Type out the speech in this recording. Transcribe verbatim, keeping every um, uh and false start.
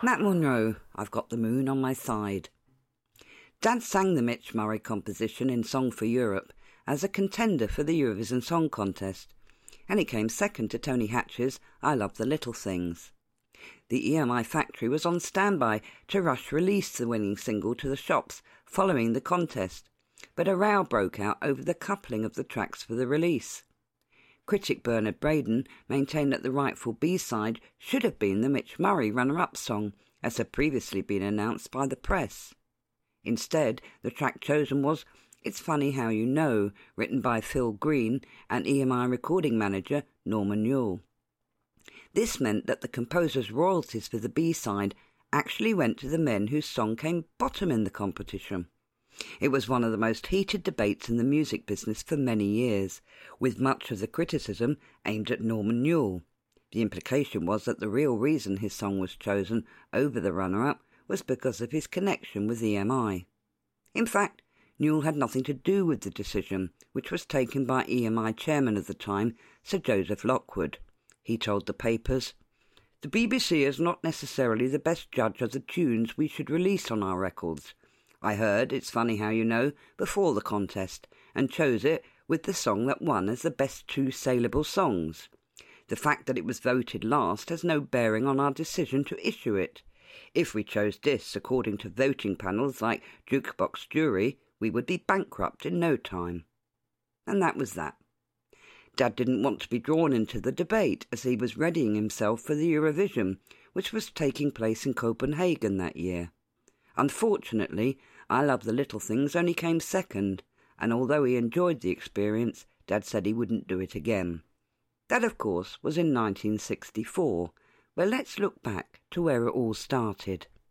Matt Monro, I've Got the Moon on My Side. Dad sang the Mitch Murray composition in Song for Europe as a contender for the Eurovision Song Contest, and it came second to Tony Hatch's I Love the Little Things. The E M I factory was on standby to rush release the winning single to the shops following the contest, but a row broke out over the coupling of the tracks for the release. Critic Bernard Braden maintained that the rightful B-side should have been the Mitch Murray runner-up song, as had previously been announced by the press. Instead, the track chosen was It's Funny How You Know, written by Phil Green and E M I recording manager Norman Newell. This meant that the composer's royalties for the B-side actually went to the men whose song came bottom in the competition. It was one of the most heated debates in the music business for many years, with much of the criticism aimed at Norman Newell. The implication was that the real reason his song was chosen over the runner-up was because of his connection with E M I. In fact, Newell had nothing to do with the decision, which was taken by E M I chairman of the time, Sir Joseph Lockwood. He told the papers, "The B B C is not necessarily the best judge of the tunes we should release on our records. I heard It's Funny How You Know before the contest and chose it with the song that won as the best two saleable songs. The fact that it was voted last has no bearing on our decision to issue it. If we chose this according to voting panels like Jukebox Jury, we would be bankrupt in no time." And that was that. Dad didn't want to be drawn into the debate as he was readying himself for the Eurovision, which was taking place in Copenhagen that year. Unfortunately, I Love the Little Things only came second, and although he enjoyed the experience, Dad said he wouldn't do it again. That, of course, was in nineteen sixty-four, but let's look back to where it all started.